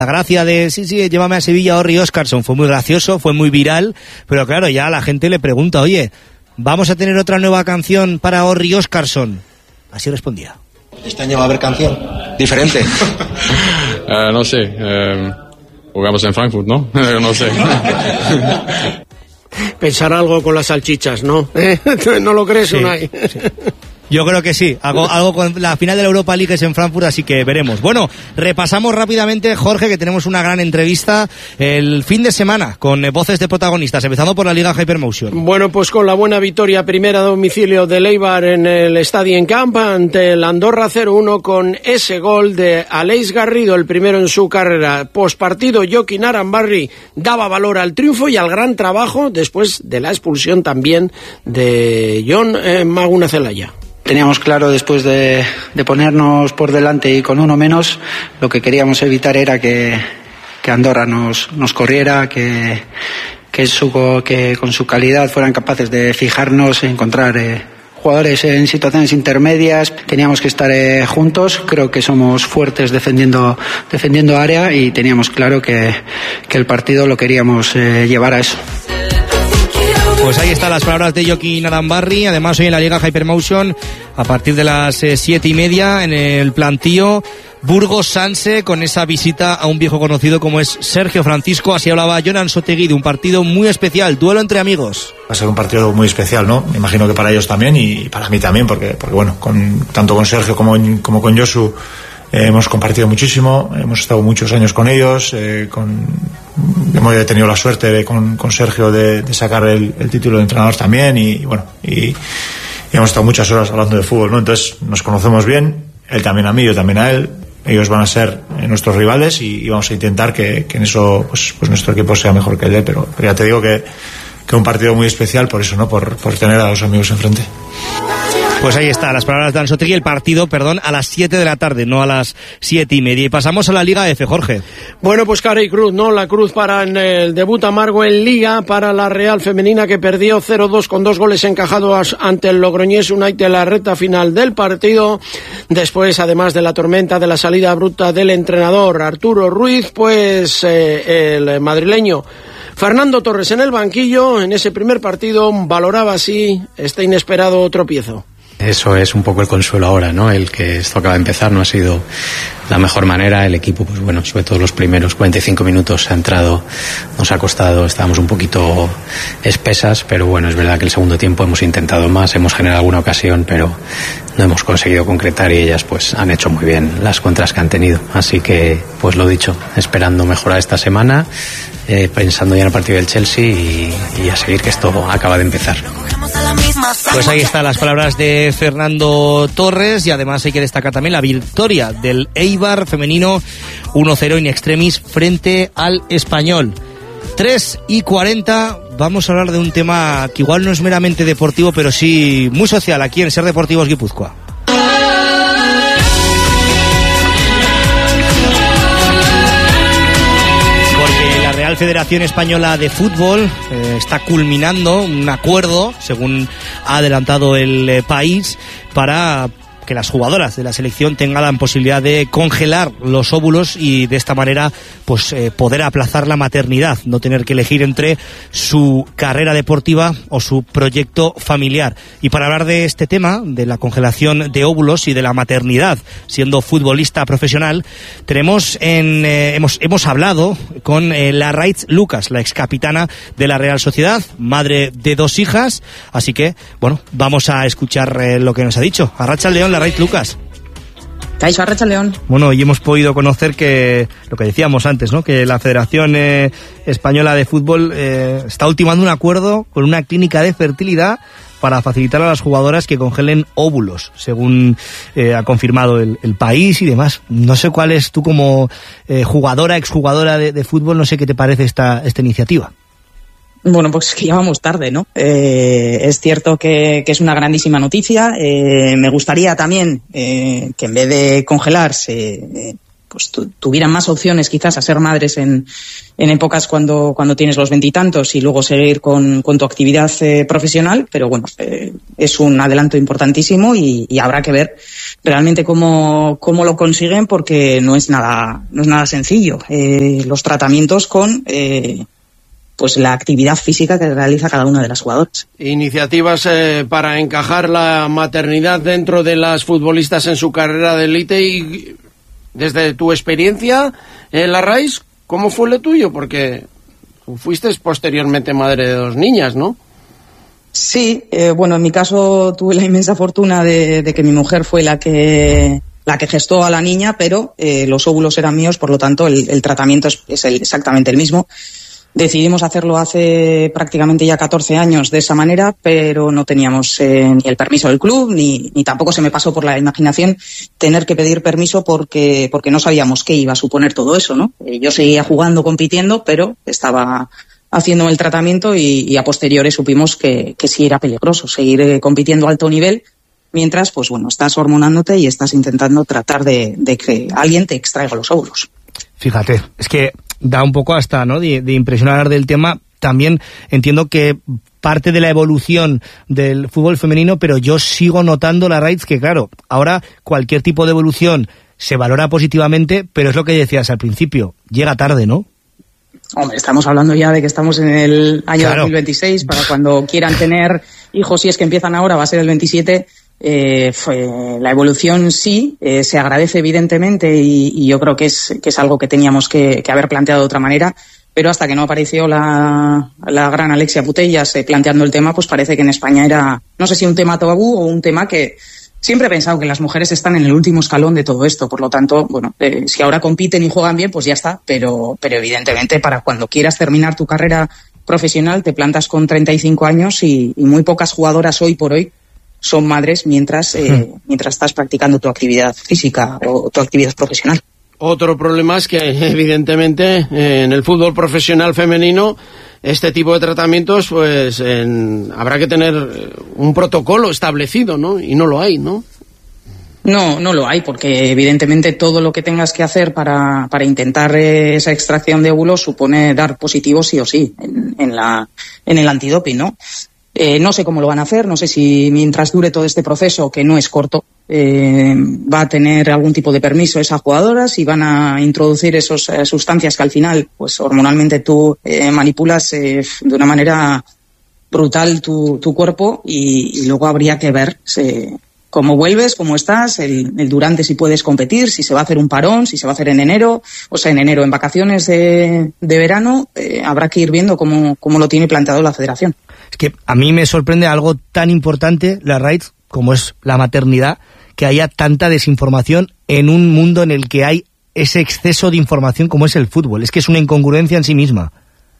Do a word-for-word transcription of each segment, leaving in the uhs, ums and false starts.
La gracia de, sí, sí, llévame a Sevilla, Orri Óscarsson, fue muy gracioso, fue muy viral, pero claro, ya la gente le pregunta, oye, ¿vamos a tener otra nueva canción para Orri Óscarsson? Así respondía. ¿Este año va a haber canción diferente? uh, no sé, uh, jugamos en Frankfurt, ¿no? No sé. Pensar algo con las salchichas, ¿no? ¿Eh? ¿No lo crees, sí, Unai? Sí. Yo creo que sí, algo, algo con la final de la Europa League es en Frankfurt, así que veremos. Bueno, repasamos rápidamente, Jorge, que tenemos una gran entrevista el fin de semana con voces de protagonistas, empezando por la Liga Hypermotion. Bueno, pues con la buena victoria primera a domicilio del Eibar en el Stadium Camp ante el Andorra cero uno con ese gol de Aleix Garrido, el primero en su carrera. Postpartido, Joaquín Arambarri daba valor al triunfo y al gran trabajo después de la expulsión también de Jon eh, Maguna Zelaya. Teníamos claro, después de, de ponernos por delante y con uno menos, lo que queríamos evitar era que, que Andorra nos, nos corriera, que, que, su, que con su calidad fueran capaces de fijarnos, encontrar eh, jugadores en situaciones intermedias. Teníamos que estar eh, juntos, creo que somos fuertes defendiendo, defendiendo área y teníamos claro que, que el partido lo queríamos eh, llevar a eso. Pues ahí están las palabras de Joaquín Arambarri. Además, hoy en la Liga Hypermotion, a partir de las eh, siete y media, en el plantío, Burgos Sanse, con esa visita a un viejo conocido como es Sergio Francisco. Así hablaba Jonan Sotegui de un partido muy especial, duelo entre amigos. Va a ser un partido muy especial, ¿no? Me imagino que para ellos también y para mí también, porque, porque bueno, con, tanto con Sergio como, como con Josu eh, hemos compartido muchísimo, hemos estado muchos años con ellos, eh, con... hemos tenido la suerte de, con, con Sergio de, de sacar el, el título de entrenador también y, y bueno y, y hemos estado muchas horas hablando de fútbol, ¿no? Entonces nos conocemos bien, él también a mí, yo también a él. Ellos van a ser nuestros rivales y, y vamos a intentar que, que en eso pues, pues nuestro equipo sea mejor que el de él, pero, pero ya te digo que, que un partido muy especial por eso, ¿no? Por, por tener a los amigos enfrente. Pues ahí está, las palabras de Ansotegui, el partido, perdón, a las siete de la tarde, no a las siete y media. Y pasamos a la Liga F, Jorge. Bueno, pues cara y cruz, ¿no? La cruz para el debut amargo en Liga para la Real Femenina, que perdió cero dos con dos goles encajados ante el Logroñés United en la recta final del partido. Después, además de la tormenta de la salida bruta del entrenador Arturo Ruiz, pues eh, el madrileño Fernando Torres en el banquillo, en ese primer partido, valoraba así este inesperado tropiezo. Eso es un poco el consuelo ahora, ¿no? El que esto acaba de empezar no ha sido la mejor manera. El equipo, pues bueno, sobre todo los primeros cuarenta y cinco minutos ha entrado, nos ha costado, estábamos un poquito espesas, pero bueno, es verdad que el segundo tiempo hemos intentado más, hemos generado alguna ocasión, pero no hemos conseguido concretar y ellas pues han hecho muy bien las contras que han tenido. Así que, pues lo dicho, esperando mejorar esta semana, eh, pensando ya en el partido del Chelsea y, y a seguir, que esto acaba de empezar. Pues ahí están las palabras de Fernando Torres y además hay que destacar también la victoria del Eibar femenino uno cero in extremis frente al Español. tres y cuarenta, vamos a hablar de un tema que igual no es meramente deportivo, pero sí muy social aquí en Ser Deportivos Guipúzcoa. La Federación Española de Fútbol eh, está culminando un acuerdo, según ha adelantado el eh, país, para que las jugadoras de la selección tengan la posibilidad de congelar los óvulos y de esta manera pues eh, poder aplazar la maternidad, no tener que elegir entre su carrera deportiva o su proyecto familiar. Y para hablar de este tema, de la congelación de óvulos y de la maternidad siendo futbolista profesional, tenemos en eh, hemos hemos hablado con eh, Larraitz Lucas, la excapitana de la Real Sociedad, madre de dos hijas, así que bueno, vamos a escuchar eh, lo que nos ha dicho. Arratsaldeon, Larraitz Lucas. Caixo, Arratsaldeon. Bueno, y hemos podido conocer que, lo que decíamos antes, ¿no? Que la Federación eh, Española de Fútbol eh, está ultimando un acuerdo con una clínica de fertilidad para facilitar a las jugadoras que congelen óvulos, según eh, ha confirmado el, el país y demás. No sé cuál es tú como eh, jugadora, exjugadora de, de fútbol, no sé qué te parece esta, esta iniciativa. Bueno, pues que ya vamos tarde, ¿no? Eh, es cierto que, que es una grandísima noticia. Eh, me gustaría también eh, que en vez de congelar se, eh, pues tu, tuvieran más opciones quizás a ser madres en, en épocas cuando, cuando tienes los veintitantos y, y luego seguir con, con tu actividad eh, profesional, pero bueno, eh, es un adelanto importantísimo y, y habrá que ver realmente cómo, cómo lo consiguen, porque no es nada, no es nada sencillo. Eh, los tratamientos con eh, pues la actividad física que realiza cada una de las jugadoras. Iniciativas eh, para encajar la maternidad dentro de las futbolistas en su carrera de élite. Y desde tu experiencia, eh, Larraíz, ¿cómo fue lo tuyo? Porque fuiste posteriormente madre de dos niñas, ¿no? Sí, eh, bueno, en mi caso tuve la inmensa fortuna de, de que mi mujer fue la que la que gestó a la niña, pero eh, los óvulos eran míos, por lo tanto el, el tratamiento es, es el, exactamente el mismo. Decidimos hacerlo hace prácticamente ya catorce años de esa manera, pero no teníamos eh, ni el permiso del club, ni, ni tampoco se me pasó por la imaginación tener que pedir permiso porque, porque no sabíamos qué iba a suponer todo eso, ¿no? Eh, yo seguía jugando, compitiendo, pero estaba haciendo el tratamiento y, y a posteriori supimos que, que sí era peligroso seguir eh, compitiendo a alto nivel, mientras, pues bueno, estás hormonándote y estás intentando tratar de, de que alguien te extraiga los óvulos. Fíjate, es que da un poco hasta, ¿no?, de, de impresionar del tema. También entiendo que parte de la evolución del fútbol femenino, pero yo sigo notando, Larraíz, que claro, ahora cualquier tipo de evolución se valora positivamente, pero es lo que decías al principio, llega tarde, ¿no? Hombre, estamos hablando ya de que estamos en el año claro. dos mil veintiséis, para cuando quieran tener hijos, si es que empiezan ahora, va a ser el veintisiete. Eh, fue, la evolución sí, eh, se agradece evidentemente y, y yo creo que es, que es algo que teníamos que, que haber planteado de otra manera, pero hasta que no apareció la, la gran Alexia Putellas eh, planteando el tema, pues parece que en España era, no sé si un tema tabú o un tema que siempre he pensado que las mujeres están en el último escalón de todo esto, por lo tanto, bueno, eh, si ahora compiten y juegan bien, pues ya está, pero, pero evidentemente para cuando quieras terminar tu carrera profesional te plantas con treinta y cinco años y, y muy pocas jugadoras hoy por hoy son madres mientras eh, mientras estás practicando tu actividad física o tu actividad profesional. Otro problema es que, evidentemente, eh, en el fútbol profesional femenino, este tipo de tratamientos, pues en, habrá que tener un protocolo establecido, ¿no? Y no lo hay, ¿no? No, no lo hay, porque evidentemente todo lo que tengas que hacer para, para intentar eh, esa extracción de óvulos supone dar positivo sí o sí en, en, la, en el antidoping, ¿no? Eh, no sé cómo lo van a hacer, no sé si mientras dure todo este proceso, que no es corto, eh, va a tener algún tipo de permiso esa jugadora, si van a introducir esas eh, sustancias que al final, pues hormonalmente tú eh, manipulas eh, de una manera brutal tu, tu cuerpo y, y luego habría que ver eh, cómo vuelves, cómo estás, el, el durante si puedes competir, si se va a hacer un parón, si se va a hacer en enero, o sea, en enero en vacaciones de, de verano, eh, habrá que ir viendo cómo, cómo lo tiene planteado la federación. Es que a mí me sorprende algo tan importante, Larraíz, como es la maternidad, que haya tanta desinformación en un mundo en el que hay ese exceso de información como es el fútbol. Es que es una incongruencia en sí misma.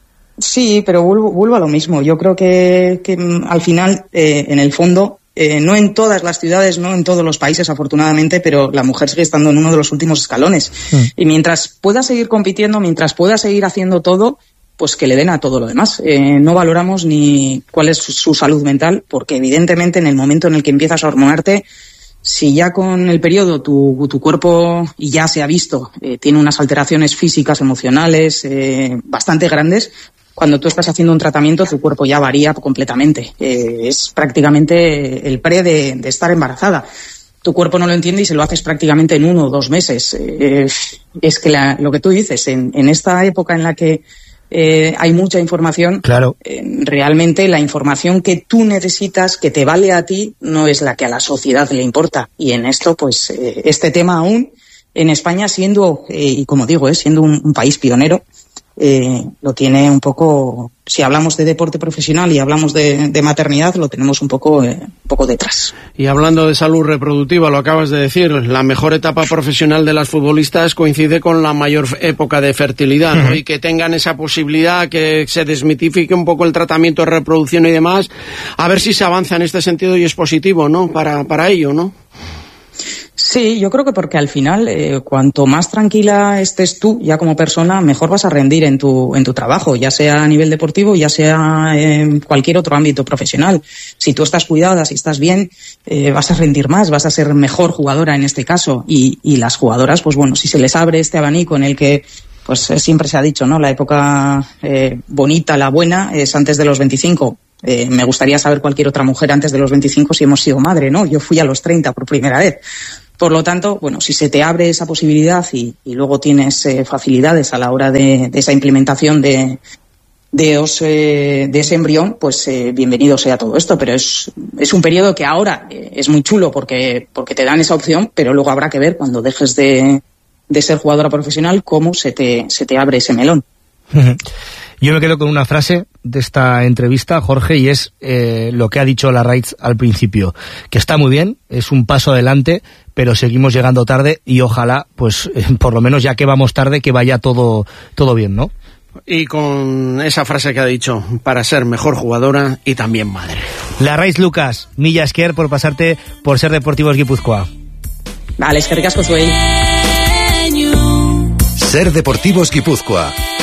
Sí, pero vuelvo, vuelvo a lo mismo. Yo creo que, que al final, eh, en el fondo, eh, no en todas las ciudades, no en todos los países, afortunadamente, pero la mujer sigue estando en uno de los últimos escalones. Mm. Y mientras pueda seguir compitiendo, mientras pueda seguir haciendo todo, pues que le den a todo lo demás. Eh, no valoramos ni cuál es su, su salud mental, porque evidentemente en el momento en el que empiezas a hormonarte, si ya con el periodo tu, tu cuerpo, y ya se ha visto, eh, tiene unas alteraciones físicas, emocionales, eh, bastante grandes, cuando tú estás haciendo un tratamiento tu cuerpo ya varía completamente. Eh, es prácticamente el pre de, de estar embarazada. Tu cuerpo no lo entiende y se lo haces prácticamente en uno o dos meses. Eh, es que la, lo que tú dices, en, en esta época en la que Eh, hay mucha información. Claro. Eh, realmente la información que tú necesitas, que te vale a ti, no es la que a la sociedad le importa. Y en esto, pues, eh, este tema aún en España, siendo, eh, y como digo, eh, siendo un, un país pionero, eh, lo tiene un poco, si hablamos de deporte profesional y hablamos de, de maternidad, lo tenemos un poco, eh, un poco detrás. Y hablando de salud reproductiva, lo acabas de decir, la mejor etapa profesional de las futbolistas coincide con la mayor época de fertilidad, ¿no? Uh-huh. Y que tengan esa posibilidad, que se desmitifique un poco el tratamiento de reproducción y demás, a ver si se avanza en este sentido y es positivo, ¿no? Para, para ello, ¿no? Sí, yo creo que porque al final, eh, cuanto más tranquila estés tú ya como persona, mejor vas a rendir en tu en tu trabajo, ya sea a nivel deportivo, ya sea en cualquier otro ámbito profesional. Si tú estás cuidada, si estás bien, eh, vas a rendir más, vas a ser mejor jugadora en este caso. Y, y las jugadoras, pues bueno, si se les abre este abanico en el que pues siempre se ha dicho, ¿no? La época eh, bonita, la buena, es antes de los veinticinco. Eh, me gustaría saber cualquier otra mujer antes de los veinticinco si hemos sido madre, ¿no? Yo fui a los treinta por primera vez. Por lo tanto, bueno, si se te abre esa posibilidad y, y luego tienes eh, facilidades a la hora de, de esa implementación de, de, os, eh, de ese embrión, pues eh, bienvenido sea todo esto. Pero es, es un periodo que ahora eh, es muy chulo porque, porque te dan esa opción, pero luego habrá que ver cuando dejes de, de ser jugadora profesional cómo se te, se te abre ese melón. Yo me quedo con una frase de esta entrevista, Jorge, y es eh, lo que ha dicho Larraitz al principio, que está muy bien, es un paso adelante, pero seguimos llegando tarde y ojalá, pues eh, por lo menos ya que vamos tarde, que vaya todo todo bien, ¿no? Y con esa frase que ha dicho, para ser mejor jugadora y también madre. Larraitz Lucas, mila esker por pasarte por Ser Deportivos Guipúzcoa. Vale, eskerrik asko zuei. Ser Deportivos Guipúzcoa.